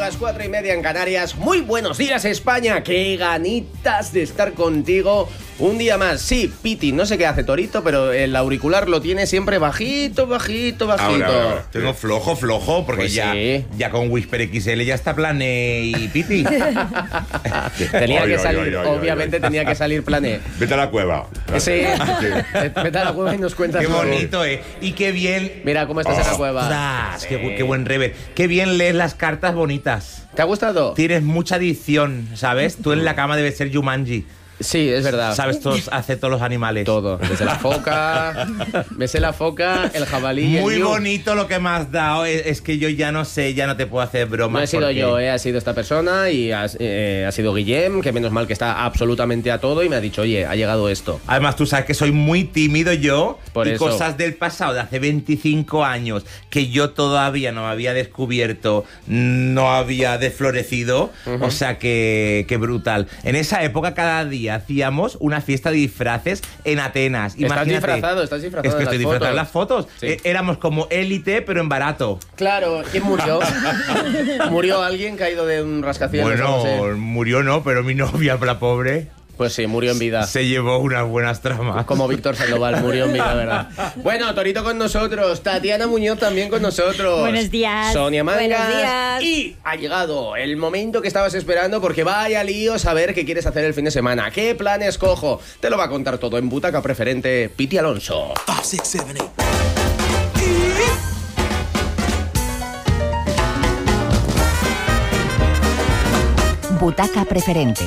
las 4:30 en Canarias. Muy buenos días, España. Qué ganitas de estar contigo un día más. Sí, Piti, no sé qué hace Torito, pero el auricular lo tiene siempre bajito. Ahora. Tengo flojo, porque pues ya con Whisper XL ya está Plané y Piti. Tenía que salir, obviamente tenía que salir Plané. Vete a la cueva. Sí, vete a la cueva y nos cuentas. Qué todo. bonito, Y qué bien. Mira cómo estás en la cueva. Sí. Qué buen rever. Qué bien lees las cartas bonitas. ¿Te ha gustado? Tienes mucha dicción, ¿sabes? Tú en la cama debes ser Jumanji. Sí, es verdad. Sabes, hace todos los animales. Todo. Desde la foca, el jabalí. Muy el bonito lo que me has dado. Es que yo ya no sé, ya no te puedo hacer bromas. No he sido yo, ha sido esta persona y ha sido Guillem, que menos mal que está absolutamente a todo y me ha dicho, oye, ha llegado esto. Además, tú sabes que soy muy tímido yo. Por y eso. Cosas del pasado, de hace 25 años, que yo todavía no había descubierto, no había desflorecido. O sea, que brutal. En esa época, cada día hacíamos una fiesta de disfraces en Atenas. Estás disfrazado. Es que estoy disfrazado en las fotos. Sí. Éramos como élite, pero en barato. Claro, ¿quién murió? ¿Murió alguien caído de un rascacielos? Bueno, No sé. murió no, pero mi novia, la pobre, Pues sí, murió en vida. se llevó unas buenas tramas. Como Víctor Sandoval, murió en vida, ¿verdad? Bueno, Torito con nosotros, Tatiana Muñoz también con nosotros. Buenos días. Sonia Mangas. Buenos días. Y ha llegado el momento que estabas esperando porque vaya lío saber qué quieres hacer el fin de semana. ¿Qué planes cojo? Te lo va a contar todo en Butaca Preferente, Piti Alonso. 5, 6, 7, 8. Butaca Preferente.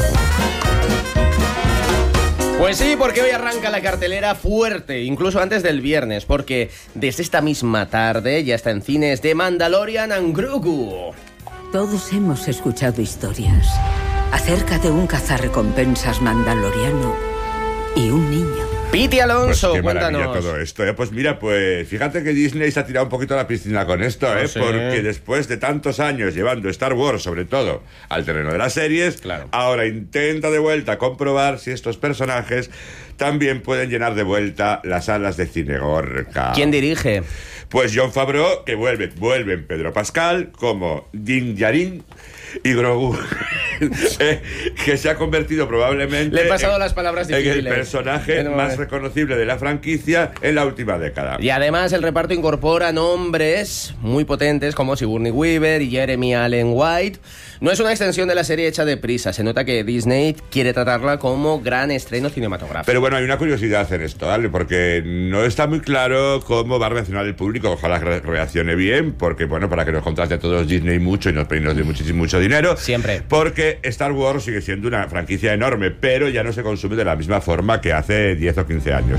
Pues sí, porque hoy arranca la cartelera fuerte, incluso antes del viernes, porque desde esta misma tarde ya está en cines The Mandalorian and Grogu. Todos hemos escuchado historias acerca de un cazarrecompensas mandaloriano y un niño. Piti Alonso, Pues qué maravilla cuéntanos. todo esto, Pues mira, pues fíjate que Disney se ha tirado un poquito a la piscina con esto, Sí. Porque después de tantos años llevando Star Wars, sobre todo, al terreno de las series, Claro. ahora intenta de vuelta comprobar si estos personajes también pueden llenar de vuelta las salas de cine Gorka. ¿Quién dirige? Pues Jon Favreau, que vuelven Pedro Pascal como Din Djarin y Grogu, que se ha convertido probablemente Le he pasado las palabras en el difíciles. personaje No, más reconocible de la franquicia en la última década. Y además el reparto incorpora nombres muy potentes como Sigourney Weaver y Jeremy Allen White. No es una extensión de la serie hecha deprisa, se nota que Disney quiere tratarla como gran estreno cinematográfico. Pero bueno, hay una curiosidad en esto, ¿vale? Porque no está muy claro cómo va a reaccionar el público. Ojalá reaccione bien, porque bueno, para que nos contrate a todos Disney mucho y nos dé mucho dinero. Siempre. Porque Star Wars sigue siendo una franquicia enorme, pero ya no se consume de la misma forma que hace 10 o 15 años.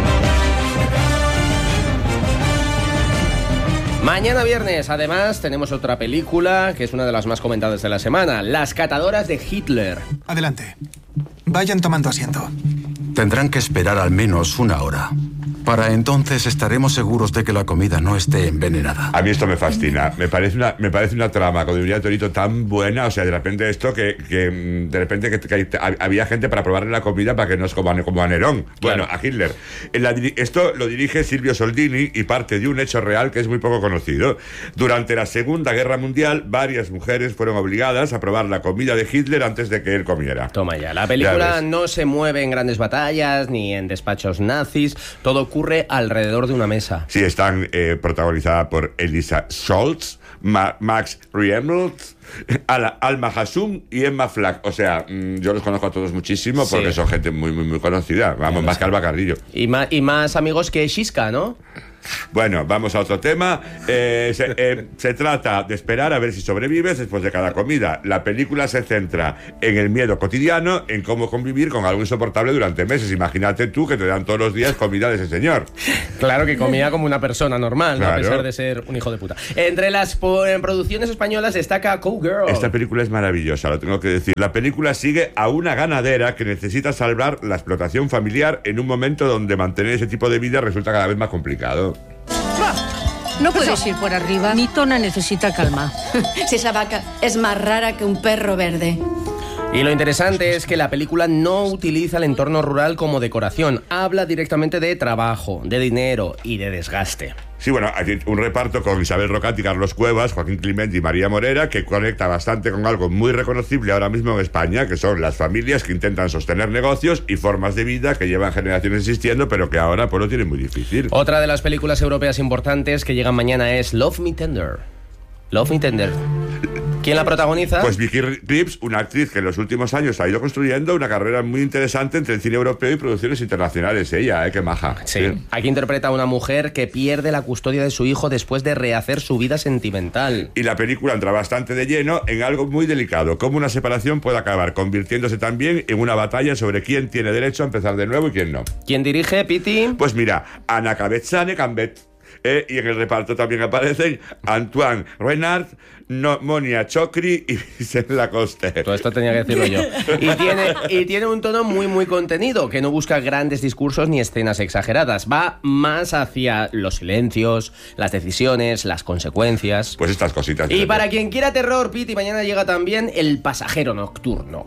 Mañana viernes, además, tenemos otra película que es una de las más comentadas de la semana, Las catadoras de Hitler. Adelante. Vayan tomando asiento. Tendrán que esperar al menos una hora. Para entonces estaremos seguros de que la comida no esté envenenada. A mí esto me fascina. Me parece una trama con Unidad de Torito tan buena. O sea, de repente esto que había gente para probarle la comida para que no es como a Nerón. Bueno, a Hitler. Esto lo dirige Silvio Soldini y parte de un hecho real que es muy poco conocido. Durante la Segunda Guerra Mundial, varias mujeres fueron obligadas a probar la comida de Hitler antes de que él comiera. Toma ya, la película no se mueve en grandes batallas ni en despachos nazis, todo ocurre alrededor de una mesa. Sí, están protagonizada por Elisa Scholz, Max Riemelt, Alma Hassum y Emma Flack. O sea, yo los conozco a todos muchísimo porque Sí. son gente muy conocida. Vamos, más que Alba Carrillo. Y más amigos que Shiska, ¿no? Bueno, vamos a otro tema. Se trata de esperar a ver si sobrevives después de cada comida. La película se centra en el miedo cotidiano, en cómo convivir con algo insoportable durante meses. Imagínate tú que te dan todos los días comida de ese señor. Claro que comía como una persona normal, ¿no? Claro. A pesar de ser un hijo de puta. Entre las producciones españolas destaca Cowgirl. Esta película es maravillosa, lo tengo que decir. La película sigue a una ganadera que necesita salvar la explotación familiar en un momento donde mantener ese tipo de vida resulta cada vez más complicado. No puedes ir por arriba. Mi tona necesita calma. Si esa vaca es más rara que un perro verde. Y lo interesante es que la película no utiliza el entorno rural como decoración. Habla directamente de trabajo, de dinero y de desgaste. Sí, bueno, hay un reparto con Isabel Rocati, Carlos Cuevas, Joaquín Clement y María Morera, que conecta bastante con algo muy reconocible ahora mismo en España, que son las familias que intentan sostener negocios y formas de vida que llevan generaciones existiendo, pero que ahora pues lo tienen muy difícil. Otra de las películas europeas importantes que llegan mañana es Love Me Tender. Love Me Tender. ¿Quién la protagoniza? Pues Vicky Krieps, una actriz que en los últimos años ha ido construyendo una carrera muy interesante entre el cine europeo y producciones internacionales. Ella, qué maja. Sí. Aquí interpreta a una mujer que pierde la custodia de su hijo después de rehacer su vida sentimental. Y la película entra bastante de lleno en algo muy delicado, cómo una separación puede acabar convirtiéndose también en una batalla sobre quién tiene derecho a empezar de nuevo y quién no. ¿Quién dirige, Piti? Pues mira, Anna Cabezane Cambet. Y en el reparto también aparecen Antoine Renard, Monia Chokri y Vincent Lacoste. Todo esto tenía que decirlo yo. Y tiene un tono muy, muy contenido, que no busca grandes discursos ni escenas exageradas. Va más hacia los silencios, las decisiones, las consecuencias. Pues estas cositas. Y para quien quiera terror, Piti, mañana llega también El pasajero nocturno.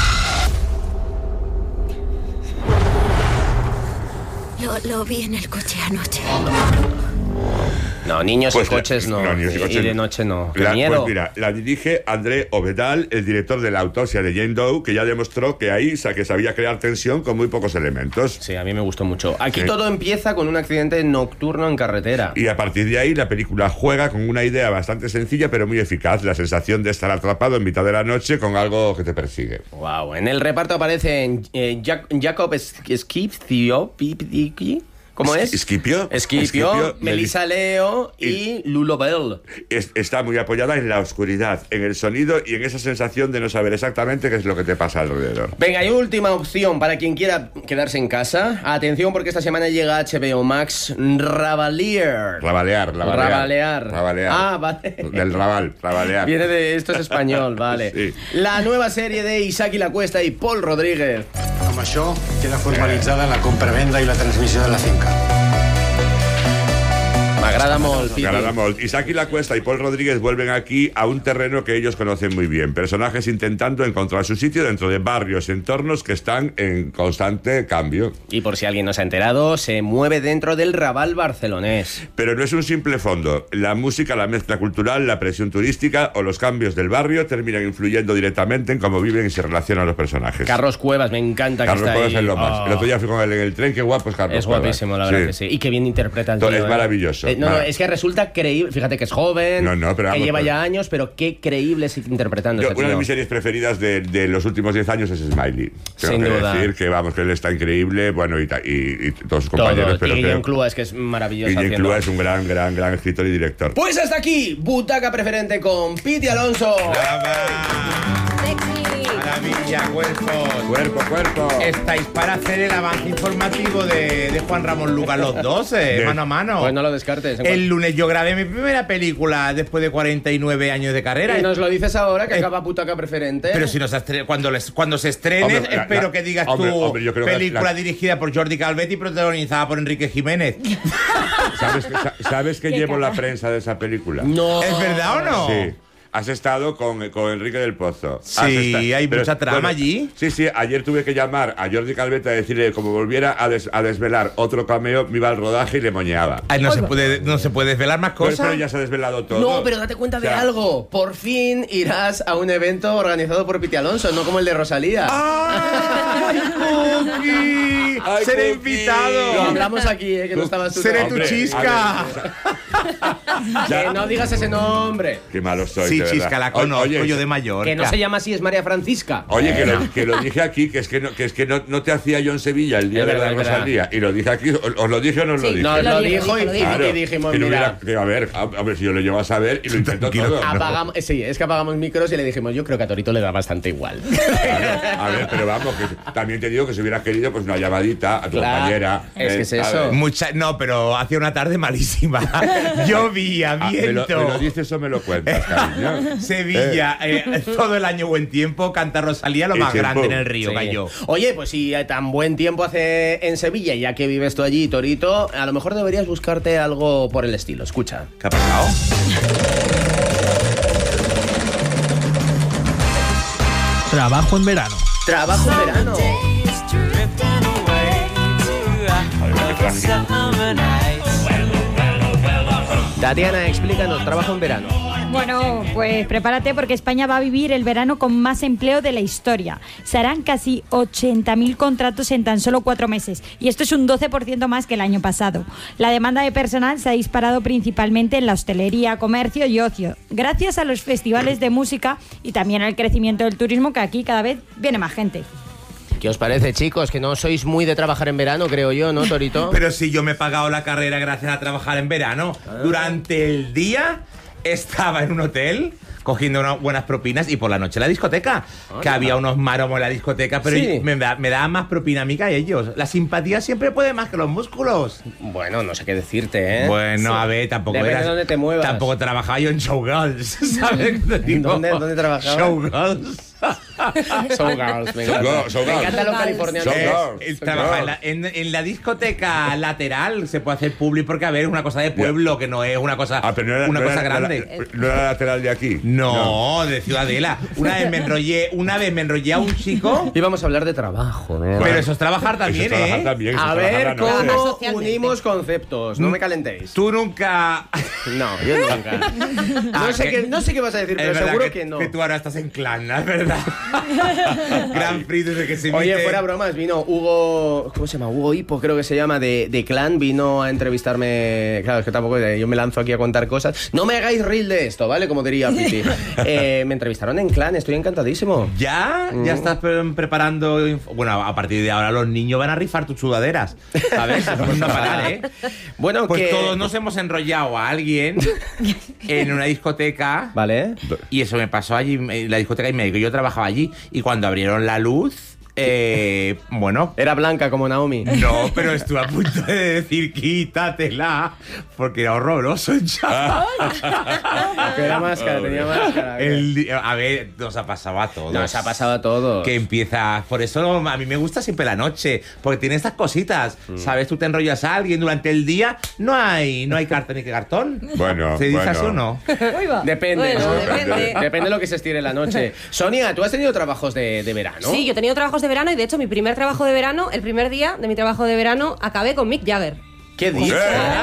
Lo vi en el coche anoche. No, niños pues y coches no. Niños y coches y de noche no. ¡Qué miedo! Pues mira, la dirige André Ovedal, el director de La autopsia de Jane Doe, que ya demostró que ahí que sabía crear tensión con muy pocos elementos. Sí, a mí me gustó mucho. Aquí todo empieza con un accidente nocturno en carretera. Y a partir de ahí la película juega con una idea bastante sencilla pero muy eficaz, la sensación de estar atrapado en mitad de la noche con algo que te persigue. Wow. En el reparto aparecen Jacob Esquipio, ¿cómo es? Esquipio, Melissa Leo y Lulo Bell. Está muy apoyada en la oscuridad, en el sonido y en esa sensación de no saber exactamente qué es lo que te pasa alrededor. Venga, y última opción para quien quiera quedarse en casa. Atención, porque esta semana llega a HBO Max Rabalear. Ah, vale. Del Rabalear. Viene de... Esto es español, vale. Sí. La nueva serie de Isaki Lacuesta y Pol Rodríguez. Amb això queda formalitzada la compra-venda i la transmissió de la finca. M'agrada molt. Isaki Lacuesta y Pol Rodríguez vuelven aquí a un terreno que ellos conocen muy bien. Personajes intentando encontrar su sitio dentro de barrios, entornos que están en constante cambio. Y por si alguien no se ha enterado, se mueve dentro del Raval barcelonés. Pero no es un simple fondo. La música, la mezcla cultural, la presión turística o los cambios del barrio terminan influyendo directamente en cómo viven y se relacionan los personajes. Carlos Cuevas, me encanta Carlos que está Cuevas ahí. Es lo más. El otro día fui con él en el tren, qué guapo es Carlos Cuevas. Es guapísimo, la verdad que sí. Y qué bien interpreta el tío. Es maravilloso. No, es que resulta creíble. Fíjate que es joven, que lleva ya años, pero qué creíble es interpretando. Una de mis series preferidas de los últimos 10 años es Smiley. Sin duda. Decir que vamos, que él está increíble, bueno, y todos sus compañeros. Pero y Guillem Clua es que es maravilloso. Guillem Clua es un gran escritor y director. Pues hasta aquí, Butaca Preferente con Piti Alonso. Maravilla, cuerpo. Estáis para hacer el avance informativo de Juan Ramón Lucas los dos, mano a mano. Pues no lo descartes. El lunes yo grabé mi primera película después de 49 años de carrera. Y nos lo dices ahora, que acaba Butaca Preferente. Pero si cuando se estrene, espero que digas película dirigida por Jordi Calvet y protagonizada por Enrique Jiménez. ¿Sabes que llevo la prensa de esa película? No. ¿Es verdad o no? Sí. Has estado con Enrique del Pozo. Sí, hay mucha trama allí. Sí, ayer tuve que llamar a Jordi Calvet a decirle, como volviera a desvelar otro cameo, me iba al rodaje y le moñeaba. No se puede desvelar más cosas. Pero ya se ha desvelado todo. No, pero date cuenta de algo. Por fin irás a un evento organizado por Piti Alonso, no como el de Rosalía. ¡Ay, Cookie! ¡Seré invitado! Lo hablamos aquí, que no estabas tú. ¡Seré tu chisca! Que no digas ese nombre. Qué malo soy. Sí, Chisca, la conozco yo de Mallorca. Que no se llama así, es María Francisca. Oye, que lo dije aquí, que es que no te hacía yo en Sevilla el día de la Rosalía. Y lo dije aquí, ¿os lo dije o no os lo dije? No, lo dijo y dijimos, mira. A ver, si yo lo llevo a saber y lo intento todo. Sí, es que apagamos micros y le dijimos, yo creo que a Torito le da bastante igual. A ver, pero vamos, que también te digo que si hubieras querido, pues una llamadita a tu compañera. Es que es eso. No, pero hacía una tarde malísima. Llovía, viento. ¿Me lo dices o me lo cuentas, cariño? Sevilla, todo el año buen tiempo, canta Rosalía lo más grande en el río, cayó. Oye, pues si tan buen tiempo hace en Sevilla, ya que vives tú allí, Torito, a lo mejor deberías buscarte algo por el estilo. Escucha. ¿Qué ha pasado? Trabajo en verano. Trabajo en verano. Tatiana, explícanos, trabajo en verano. Bueno, pues prepárate porque España va a vivir el verano con más empleo de la historia. Se harán casi 80.000 contratos en tan solo 4 meses y esto es un 12% más que el año pasado. La demanda de personal se ha disparado principalmente en la hostelería, comercio y ocio, gracias a los festivales de música y también al crecimiento del turismo, que aquí cada vez viene más gente. ¿Qué os parece, chicos? Que no sois muy de trabajar en verano, creo yo, ¿no, Torito? Pero si yo me he pagado la carrera gracias a trabajar en verano. Durante el día estaba en un hotel cogiendo unas buenas propinas y por la noche en la discoteca. Que había unos maromos en la discoteca, pero sí, me daban más propina a mí que a ellos. La simpatía siempre puede más que los músculos. Bueno, no sé qué decirte, ¿eh? Bueno, sí, a ver, tampoco depende de dónde te muevas. Tampoco trabajaba yo en Showgirls, ¿sabes? ¿Dónde trabajabas? Showgirls. Showgirls, me encanta. Me encanta lo californiano. Trabaja en la discoteca lateral, se puede hacer publi porque, a ver, es una cosa de pueblo, que no es una cosa, cosa grande. ¿No era lateral de aquí? No, de Ciudadela. Una vez me enrollé a un chico. Y vamos a hablar de trabajo, ¿no? Pero eso es trabajar también, eso es trabajar también, a ver cómo unimos conceptos. No me calentéis. Tú nunca. No, yo nunca. No sé qué vas a decir, pero seguro que no. Que tú ahora estás en Clan, ¿no? Es verdad. Gran Prix desde que se emite. Oye, fuera bromas, vino Hugo. ¿Cómo se llama? Hugo Hipo, creo que se llama, de Clan. Vino a entrevistarme. Claro, es que tampoco yo me lanzo aquí a contar cosas. No me hagáis reel de esto, ¿vale? Como diría Piti. Me entrevistaron en Clan, estoy encantadísimo. ¿Ya? ¿Ya estás preparando? Bueno, a partir de ahora los niños van a rifar tus sudaderas, ¿sabes? No parar, ¿eh? Bueno, pues todos nos hemos enrollado a alguien en una discoteca. ¿Vale? Y eso me pasó allí en la discoteca y me dijo, yo trabajaba allí y cuando abrieron la luz... bueno, era blanca como Naomi. No, pero estuve a punto de decir quítatela porque era horroroso, chaval. Era máscara, tenía máscara. A ver, nos ha pasado a todos. Nos ha pasado a todos. Que empieza. Por eso a mí me gusta siempre la noche, porque tiene estas cositas. ¿Sabes? Tú te enrollas a alguien durante el día, no hay carta ni que cartón. Bueno, ¿se dice así o no? Depende, bueno, ¿no? depende. Depende de lo que se estire la noche. Sonia, ¿tú has tenido trabajos de verano? Sí, yo he tenido trabajos de verano y de hecho mi primer trabajo de verano, el primer día de mi trabajo de verano, acabé con Mick Jagger. ¿Qué dices?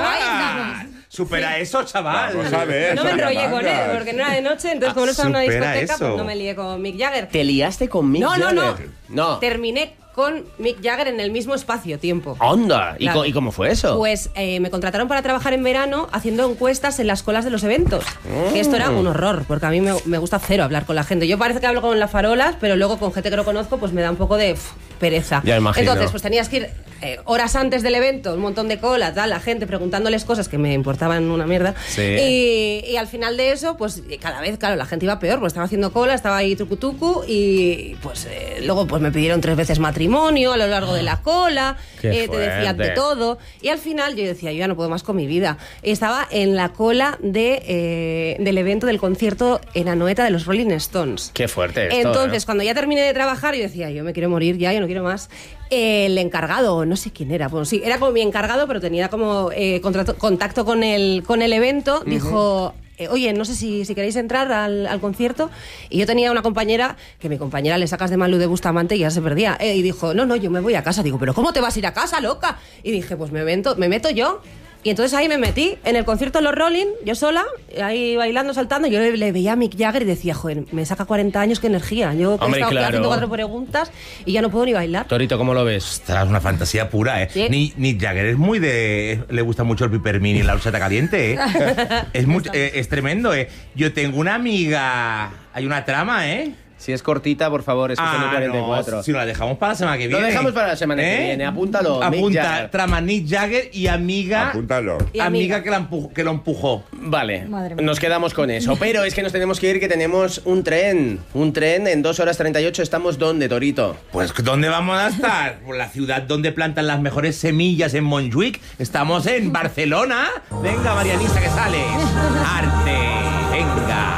Supera eso, chaval. Vamos a ver, no me enrollé con él porque no era de noche, entonces como no estaba en una discoteca, pues no me lié con Mick Jagger. ¿Te liaste con Mick Jagger? No. Terminé con Mick Jagger en el mismo espacio-tiempo. ¡Onda! Claro. ¿Y cómo fue eso? Pues me contrataron para trabajar en verano haciendo encuestas en las colas de los eventos. Que esto era un horror, porque a mí me gusta cero hablar con la gente. Yo parece que hablo con las farolas, pero luego con gente que no conozco, pues me da un poco de pereza. Ya imagino. Entonces, pues tenías que ir horas antes del evento, un montón de cola, tal, la gente preguntándoles cosas que me importaban una mierda. Sí. Y al final de eso, pues cada vez, claro, la gente iba peor, porque estaba haciendo cola, estaba ahí tucu y pues luego pues me pidieron 3 veces matrimonio a lo largo de la cola, te decían de todo. Y al final yo decía, yo ya no puedo más con mi vida. Y estaba en la cola del evento del concierto en Anoeta de los Rolling Stones. Qué fuerte esto, Entonces, cuando ya terminé de trabajar, yo decía, yo me quiero morir ya, yo no quiero más. El encargado, no sé quién era, bueno, sí, era como mi encargado, pero tenía como contacto con el evento, dijo... Oye, no sé si queréis entrar al concierto. Y yo tenía una compañera, que mi compañera le sacas de Malú de Bustamante y ya se perdía. Y dijo, no, yo me voy a casa. Digo, ¿pero cómo te vas a ir a casa, loca? Y dije, pues me meto yo. Y entonces ahí me metí en el concierto de los Rolling, yo sola, ahí bailando, saltando. Yo le veía a Mick Jagger y decía, joder, me saca 40 años, qué energía. Yo he estado haciendo 4 preguntas y ya no puedo ni bailar. Torito, ¿cómo lo ves? Ostras, una fantasía pura, ¿eh? ¿Sí? Mick Jagger es muy de... Le gusta mucho el pipermín y la horchata caliente, ¿eh? es tremendo, ¿eh? Yo tengo una amiga... Hay una trama, ¿eh? Si es cortita, por favor, es que son el 44. No, si la dejamos para la semana que viene. Lo dejamos para la semana que viene, apúntalo. Apunta, trama Mick Jagger y amiga. Apúntalo. Amiga que lo empujó. Vale, nos quedamos con eso. Pero es que nos tenemos que ir, que tenemos un tren. Un tren en 2 horas 38. ¿Estamos dónde, Torito? Pues, ¿dónde vamos a estar? Por la ciudad donde plantan las mejores semillas en Montjuic. Estamos en Barcelona. Venga, Marianisa, que sales. Arte, venga.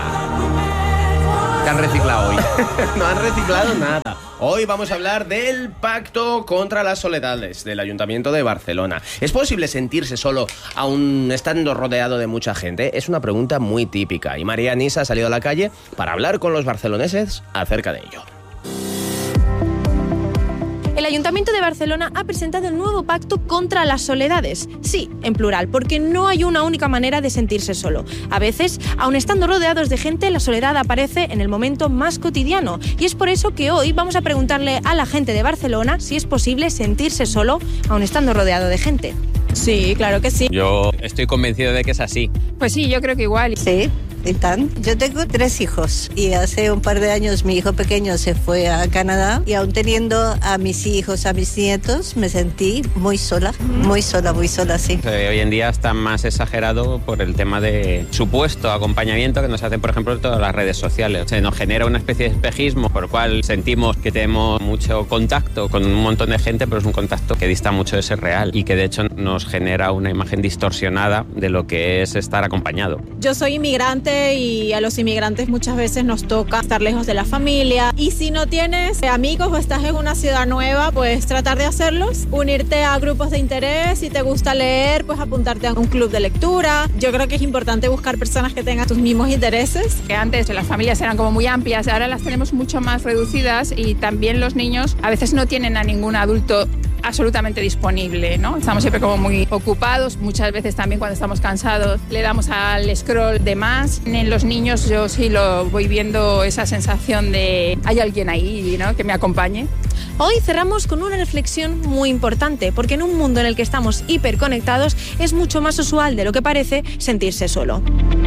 ¿Qué han reciclado hoy? No han reciclado nada. Hoy vamos a hablar del Pacto contra las Soledades del Ayuntamiento de Barcelona. ¿Es posible sentirse solo aún estando rodeado de mucha gente? Es una pregunta muy típica y María Nisa ha salido a la calle para hablar con los barceloneses acerca de ello. El Ayuntamiento de Barcelona ha presentado un nuevo pacto contra las soledades. Sí, en plural, porque no hay una única manera de sentirse solo. A veces, aun estando rodeados de gente, la soledad aparece en el momento más cotidiano. Y es por eso que hoy vamos a preguntarle a la gente de Barcelona si es posible sentirse solo, aun estando rodeado de gente. Sí, claro que sí. Yo estoy convencido de que es así. Pues sí, yo creo que igual. Sí. ¿Y tan? Yo tengo 3 hijos y hace un par de años mi hijo pequeño se fue a Canadá y aún teniendo a mis hijos, a mis nietos, me sentí muy sola, sí. Hoy en día está más exagerado por el tema de supuesto acompañamiento que nos hacen, por ejemplo, todas las redes sociales. Se nos genera una especie de espejismo por el cual sentimos que tenemos mucho contacto con un montón de gente, pero es un contacto que dista mucho de ser real y que de hecho nos genera una imagen distorsionada de lo que es estar acompañado. Yo soy inmigrante y a los inmigrantes muchas veces nos toca estar lejos de la familia. Y si no tienes amigos o estás en una ciudad nueva, pues tratar de hacerlos. Unirte a grupos de interés. Si te gusta leer, pues apuntarte a un club de lectura. Yo creo que es importante buscar personas que tengan tus mismos intereses. Que antes las familias eran como muy amplias, ahora las tenemos mucho más reducidas y también los niños a veces no tienen a ningún adulto absolutamente disponible, ¿no? Estamos siempre como muy ocupados, muchas veces también cuando estamos cansados le damos al scroll de más. En los niños yo sí lo voy viendo esa sensación de hay alguien ahí, ¿no?, que me acompañe. Hoy cerramos con una reflexión muy importante, porque en un mundo en el que estamos hiperconectados es mucho más usual de lo que parece sentirse solo.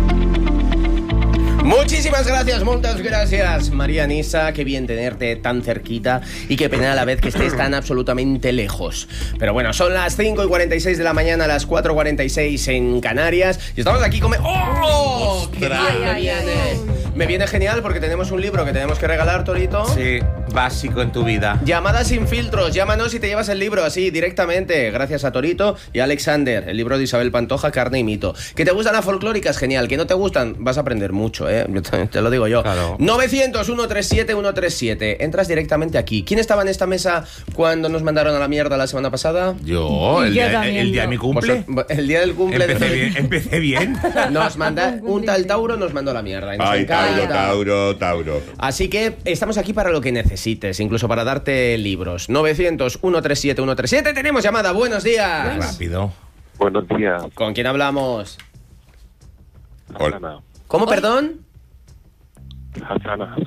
Muchísimas gracias, muchas gracias, María Nisa. Qué bien tenerte tan cerquita y qué pena a la vez que estés tan absolutamente lejos. Pero bueno, son las 5:46 de la mañana, las 4:46 en Canarias y estamos aquí con... ¡Oh! ¡Qué bien me viene genial porque tenemos un libro que tenemos que regalar, Torito. Sí, básico en tu vida. Llamadas sin filtros, llámanos y te llevas el libro así directamente, gracias a Torito y a Alexander, el libro de Isabel Pantoja, Carne y Mito. ¿Que te gustan las folclóricas? Genial. ¿Que no te gustan? Vas a aprender mucho, te lo digo yo. Claro. 900-137-137. Entras directamente aquí. ¿Quién estaba en esta mesa cuando nos mandaron a la mierda la semana pasada? Yo, el día de mi cumple. Pues, el día del cumple. Empecé bien. Nos manda un tal Tauro, nos mandó a la mierda. Ay, Tauro. Así que estamos aquí para lo que necesites, incluso para darte libros. 900-137-137. Tenemos llamada. Buenos días. Rápido. Buenos días. ¿Con quién hablamos? Hola. ¿Cómo, perdón? Hassana.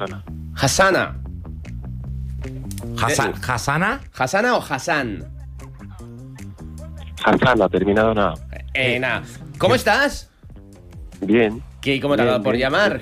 ¿Hassana? ¿Hassana o Hassan? Hassana, terminado nada. Nada. ¿Cómo estás? Bien. ¿Cómo te ha dado por llamar?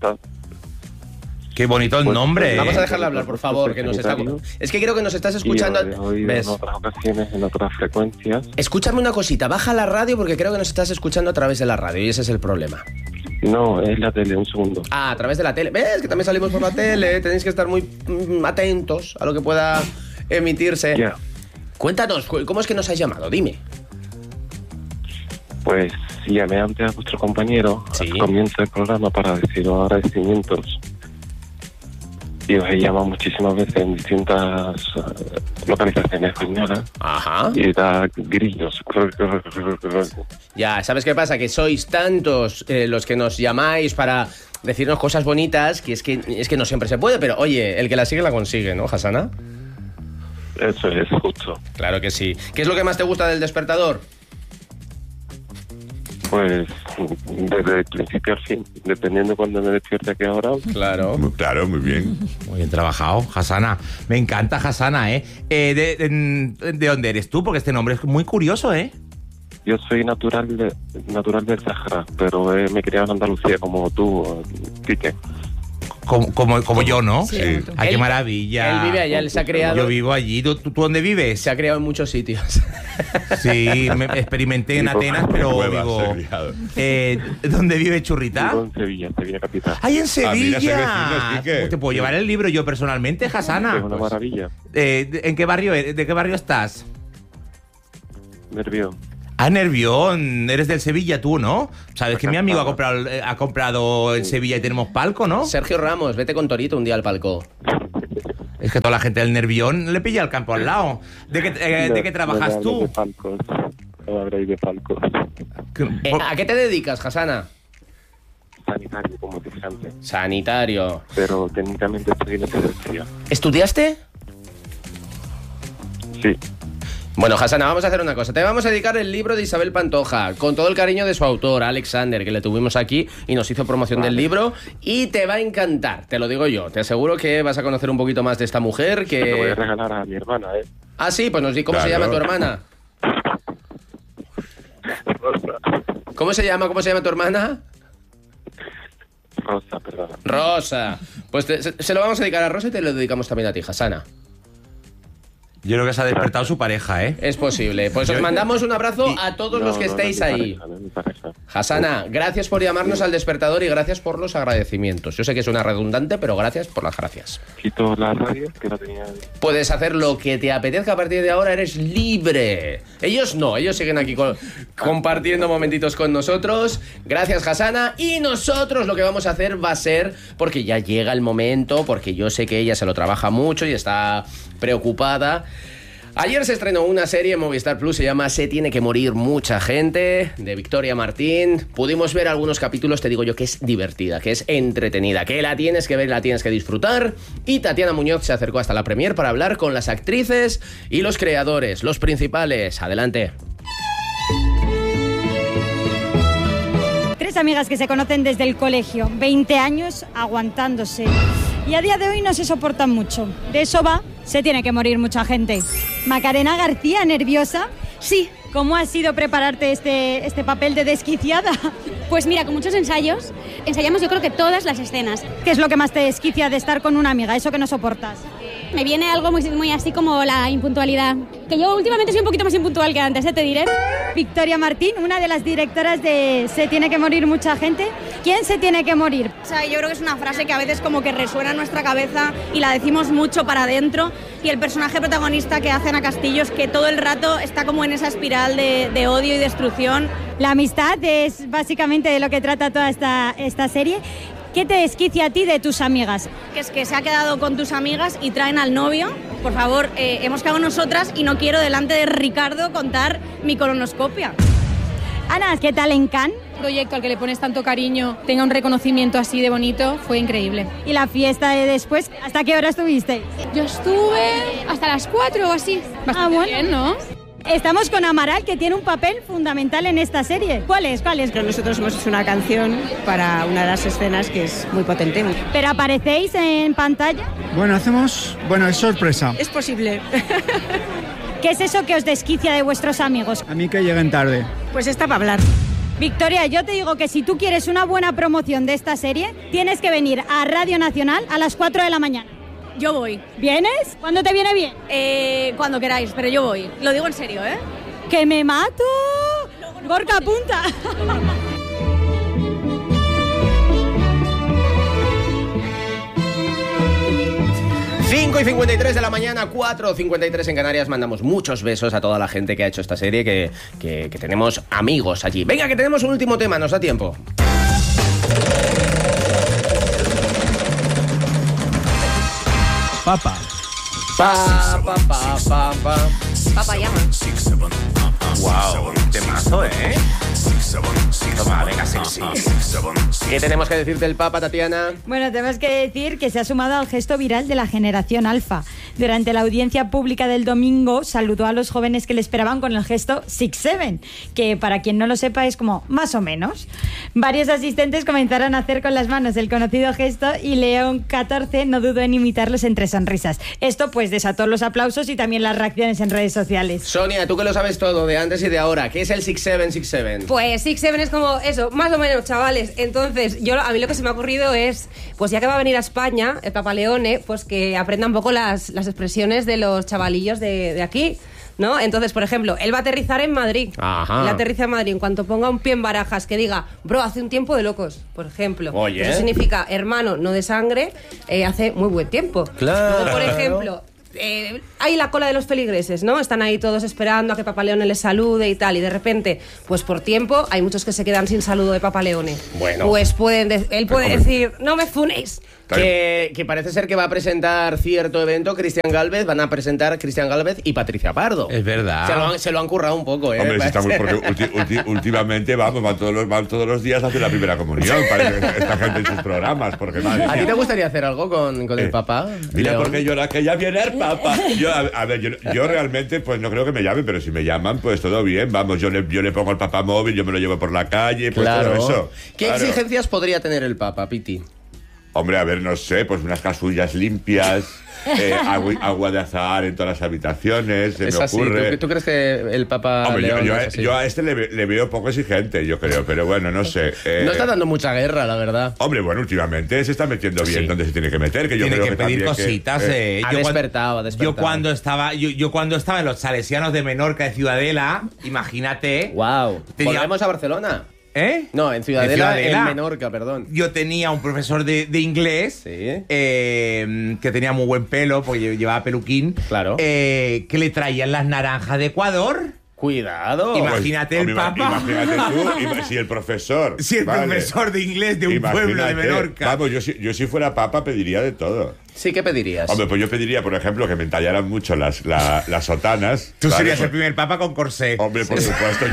Qué bonito el nombre. Vamos a dejarle hablar, por favor, que nos está... Es que creo que nos estás escuchando... ¿Ves? En otras ocasiones, en otras frecuencias. Escúchame una cosita, baja la radio porque creo que nos estás escuchando a través de la radio y ese es el problema. No, es la tele, un segundo. Ah, a través de la tele. ¿Ves? Que también salimos por la tele, tenéis que estar muy atentos a lo que pueda emitirse. Ya. Cuéntanos, ¿cómo es que nos has llamado? Dime. Pues llamé antes a vuestro compañero al comienzo del programa para deciros agradecimientos. Y os he llamado muchísimas veces en distintas localizaciones españolas. Ajá. Y da grillos. Ya, ¿sabes qué pasa? Que sois tantos los que nos llamáis para decirnos cosas bonitas que es que no siempre se puede, pero oye, el que la sigue la consigue, ¿no, Hassana? Eso es, justo. Claro que sí. ¿Qué es lo que más te gusta del despertador? Pues desde el principio al fin, dependiendo cuando me despierte a qué hora. Claro, muy bien. Muy bien trabajado, Hassana. Me encanta Hassana, ¿De dónde eres tú? Porque este nombre es muy curioso, Yo soy natural del Sahara, pero me he criado en Andalucía como tú, Quique. Como yo, ¿no? Sí. Ay, qué maravilla. Él vive allá, él se ha criado... Yo vivo allí. ¿Tú dónde vives? Se ha criado en muchos sitios. Sí, me experimenté en Atenas, pero digo... ¿Dónde vive Churrita? Vivo en Sevilla capital. ¡Ay, en Sevilla! Mira, ¿Te puedo llevar el libro yo personalmente, Hassana? Es una maravilla. ¿De qué barrio estás? Nervión. Ah, Nervión, eres del Sevilla tú, ¿no? Sabes que mi amigo ha comprado el Sevilla y tenemos palco, ¿no? Sergio Ramos, vete con Torito un día al palco. Es que toda la gente del Nervión le pilla el campo al lado. ¿De qué trabajas tú? De palcos. No habréis de palcos. ¿A qué te dedicas, Hassana? Sanitario, como dije antes. Sanitario. Pero técnicamente estoy en la terapia. ¿Estudiaste? Sí. Bueno, Hasana, vamos a hacer una cosa. Te vamos a dedicar el libro de Isabel Pantoja, con todo el cariño de su autor, Alexander, que le tuvimos aquí y nos hizo promoción del libro. Y te va a encantar, te lo digo yo. Te aseguro que vas a conocer un poquito más de esta mujer que... Te voy a regalar a mi hermana, ¿eh? Ah, sí, pues nos di cómo se llama tu hermana. ¿Cómo se llama tu hermana? Rosa, perdón. Rosa. Pues se lo vamos a dedicar a Rosa y te lo dedicamos también a ti, Hasana. Yo creo que se ha despertado su pareja, ¿eh? Es posible. Pues os mandamos un abrazo a todos los que estéis ahí. Hasana, gracias por llamarnos al despertador y gracias por los agradecimientos. Yo sé que suena redundante, pero gracias por las gracias. Quito la radio, que la tenía... Puedes hacer lo que te apetezca a partir de ahora, eres libre. Ellos no, ellos siguen aquí compartiendo momentitos con nosotros. Gracias, Hasana. Y nosotros lo que vamos a hacer va a ser, porque ya llega el momento, porque yo sé que ella se lo trabaja mucho y está preocupada. Ayer se estrenó una serie en Movistar Plus, se llama Se tiene que morir mucha gente, de Victoria Martín. Pudimos ver algunos capítulos, te digo yo que es divertida, que es entretenida, que la tienes que ver, la tienes que disfrutar. Y Tatiana Muñoz se acercó hasta la premier para hablar con las actrices y los creadores, los principales. Adelante. Tres amigas que se conocen desde el colegio, 20 años aguantándose. Y a día de hoy no se soportan mucho. De eso va, Se tiene que morir mucha gente. Macarena García, ¿nerviosa? Sí. ¿Cómo ha sido prepararte este papel de desquiciada? Pues mira, con muchos ensayos, ensayamos yo creo que todas las escenas. ¿Qué es lo que más te desquicia de estar con una amiga, eso que no soportas? Me viene algo muy así como la impuntualidad. Que yo últimamente soy un poquito más impuntual que antes, te diré. Victoria Martín, una de las directoras de Se tiene que morir mucha gente. ¿Quién se tiene que morir? O sea, yo creo que es una frase que a veces como que resuena en nuestra cabeza y la decimos mucho para adentro. Y el personaje protagonista que hace Ana Castillo es que todo el rato está como en esa espiral de odio y destrucción. La amistad es básicamente de lo que trata toda esta serie. ¿Qué te desquicia a ti de tus amigas? Que es que se ha quedado con tus amigas y traen al novio. Por favor, hemos quedado nosotras y no quiero delante de Ricardo contar mi colonoscopia. Ana, ¿qué tal en Cannes? Un proyecto al que le pones tanto cariño, tenga un reconocimiento así de bonito, fue increíble. ¿Y la fiesta de después? ¿Hasta qué hora estuviste? Yo estuve hasta las 4 o así. Bastante bueno. Bien, ¿no? Estamos con Amaral, que tiene un papel fundamental en esta serie. ¿Cuál es? Pero nosotros hemos hecho una canción para una de las escenas que es muy potente. ¿Pero aparecéis en pantalla? Bueno, es sorpresa. Es posible. ¿Qué es eso que os desquicia de vuestros amigos? A mí que lleguen tarde. Pues está para hablar. Victoria, yo te digo que si tú quieres una buena promoción de esta serie, tienes que venir a Radio Nacional a las 4 de la mañana. Yo voy. ¿Vienes? ¿Cuándo te viene bien? Cuando queráis, pero yo voy. Lo digo en serio, ¿eh? ¡Que me mato! Gorka, apunta. 5:53 de la mañana, 4:53 en Canarias. Mandamos muchos besos a toda la gente que ha hecho esta serie, que tenemos amigos allí. Venga, que tenemos un último tema, nos da tiempo. Papa. Papa llama. Wow, temazo, ¿eh? Toma, venga, sexy. ¿Qué tenemos que decirte del Papa, Tatiana? Bueno, tenemos que decir que se ha sumado al gesto viral de la generación alfa. Durante la audiencia pública del domingo saludó a los jóvenes que le esperaban con el gesto 6-7, que para quien no lo sepa es como más o menos. Varios asistentes comenzaron a hacer con las manos el conocido gesto y León 14 no dudó en imitarlos entre sonrisas. Esto pues desató los aplausos y también las reacciones en redes sociales. Sonia, tú que lo sabes todo de antes y de ahora, ¿qué es el 6-7? Pues 6-7 es como eso, más o menos, chavales. Entonces, a mí lo que se me ha ocurrido es, pues ya que va a venir a España el Papa Leone, pues que aprenda un poco las expresiones de los chavalillos de aquí, ¿no? Entonces, por ejemplo, él va a aterrizar en Madrid. Ajá. Él aterriza en Madrid. En cuanto ponga un pie en Barajas, que diga, bro, hace un tiempo de locos, por ejemplo. Oye. Eso significa hermano, no de sangre, hace muy buen tiempo. Claro. Luego, por ejemplo, hay la cola de los feligreses, ¿no? Están ahí todos esperando a que Papa Leone les salude y tal, y de repente, pues por tiempo, hay muchos que se quedan sin saludo de Papa Leone. Bueno. Pues él puede decir, no me funéis. Que parece ser que va a presentar cierto evento Cristian Gálvez, van a presentar Cristian Gálvez y Patricia Pardo. Es verdad. Se lo han currado un poco, ¿eh? Hombre, sí, está muy, porque últimamente van todos los días a hacer la primera comunión para esta gente en sus programas. Porque, madre ¿A ti mía. te gustaría hacer algo con el Papa? Mira, León? porque llora que ya viene el Papá. Yo realmente pues no creo que me llamen, pero si me llaman, pues todo bien. Vamos, yo le pongo el papá móvil, yo me lo llevo por la calle, pues todo eso. ¿Qué exigencias podría tener el Papa, Piti? Hombre, a ver, no sé, pues unas casullas limpias, agua de azahar en todas las habitaciones, se me ocurre. ¿Tú crees que el Papa Hombre, León yo a este le veo poco exigente, yo creo, pero bueno, no sé. No está dando mucha guerra, la verdad. Hombre, bueno, últimamente se está metiendo bien donde se tiene que meter, que yo tiene creo que pedir cositas. Ha despertado. Yo cuando estaba en los Salesianos de Menorca, de Ciudadela, imagínate. Wow. Volvemos a Barcelona. ¿Eh? No, en Ciudadela, en Menorca, perdón. Yo tenía un profesor de inglés que tenía muy buen pelo, porque llevaba peluquín. Claro. Que le traían las naranjas de Ecuador. Cuidado. Imagínate el Papa. Imagínate tú, si el profesor. Si el profesor de inglés de un pueblo de Menorca. Vamos, yo si fuera Papa pediría de todo. Sí, ¿qué pedirías? Hombre, pues yo pediría, por ejemplo, que me entallaran mucho las sotanas. Tú serías el primer Papa con corsé. Hombre, por supuesto.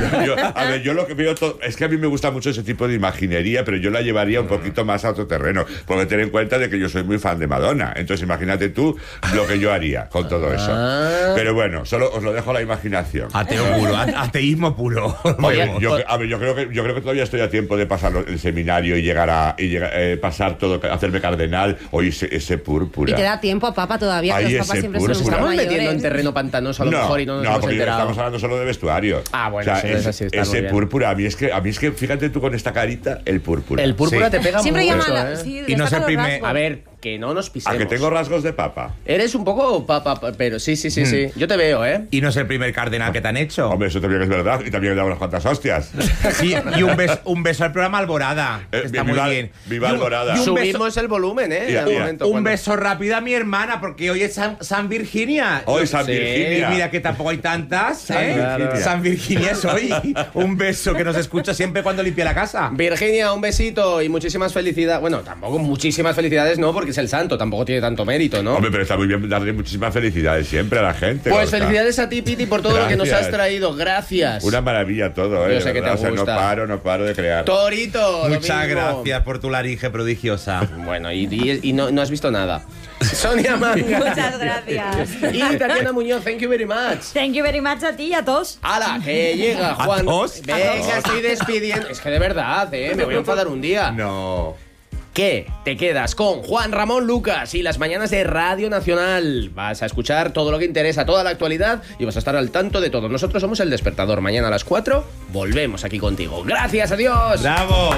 Yo lo que veo es que a mí me gusta mucho ese tipo de imaginería, pero yo la llevaría un poquito más a otro terreno. Porque ten en cuenta de que yo soy muy fan de Madonna. Entonces imagínate tú lo que yo haría con todo eso. Pero bueno, solo os lo dejo a la imaginación. Ateo puro, ateísmo puro. Oye, yo creo que todavía estoy a tiempo de pasar el seminario y llegar pasar todo, hacerme cardenal. Oye, ese purpura. Y te da tiempo a Papa todavía, que los papas siempre nos estamos metiendo en terreno pantanoso a lo mejor y no nos hemos enterado. Estamos hablando solo de vestuario. Bueno, ese púrpura, a mí es que fíjate tú con esta carita, el púrpura. El púrpura te pega siempre mucho. Llama y no es el primer. A ver, que no nos pisemos. A que tengo rasgos de Papa. Eres un poco Papa, pero sí. Yo te veo, ¿eh? Y no es el primer cardenal que te han hecho. Hombre, eso también es verdad. Y también le damos unas cuantas hostias. Sí, y un beso al programa Alborada. Está muy bien. Viva Alborada. Subimos el volumen, ¿eh? Un beso rápido a mi hermana, porque hoy es San Virginia. Hoy San Virginia. Mira que tampoco hay tantas. San Virginia es hoy. Un beso que nos escucha siempre cuando limpia la casa. Virginia, un besito y muchísimas felicidades. Bueno, tampoco muchísimas felicidades, no, porque es el santo, tampoco tiene tanto mérito, ¿no? Hombre, pero está muy bien darle muchísimas felicidades siempre a la gente. Pues felicidades a ti, Piti, por todo lo que nos has traído. Gracias. Una maravilla todo, ¿eh? Yo sé que te gusta. No paro de crear. Torito. Muchas gracias por tu laringe prodigiosa. Bueno, y no has visto nada. Sonia Manga. Muchas gracias. Y Tatiana Muñoz, thank you very much. Thank you very much a ti y a todos. ¡Hala! Que llega Juan. Venga, estoy despidiendo. Es que de verdad, me voy a enfadar un día. No. ¿Qué? Te quedas con Juan Ramón Lucas y las mañanas de Radio Nacional. Vas a escuchar todo lo que interesa, toda la actualidad y vas a estar al tanto de todo. Nosotros somos El Despertador. Mañana a las 4 volvemos aquí contigo. ¡Gracias, adiós! ¡Bravo!